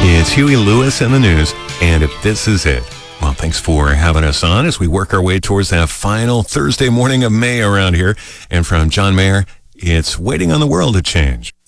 It's Huey Lewis in the news, and if this is it, well, thanks for having us on as we work our way towards that final Thursday morning of May around here. And from John Mayer, it's Waiting on the World to Change.